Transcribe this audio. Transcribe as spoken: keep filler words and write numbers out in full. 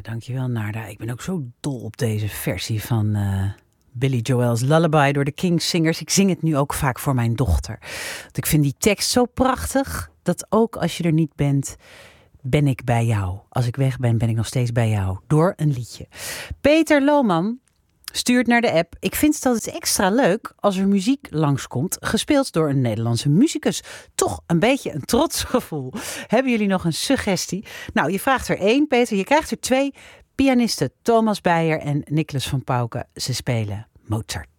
dankjewel Narda. Ik ben ook zo dol op deze versie van uh, Billy Joel's Lullaby door de King's Singers. Ik zing het nu ook vaak voor mijn dochter. Want ik vind die tekst zo prachtig, dat ook als je er niet bent, ben ik bij jou. Als ik weg ben, ben ik nog steeds bij jou. Door een liedje. Peter Lohman stuurt naar de app. Ik vind het altijd extra leuk als er muziek langskomt, gespeeld door een Nederlandse muzikus. Toch een beetje een trots gevoel. Hebben jullie nog een suggestie? Nou, je vraagt er één, Peter. Je krijgt er twee. Pianisten Thomas Beijer en Nicolas van Pauken. Ze spelen Mozart.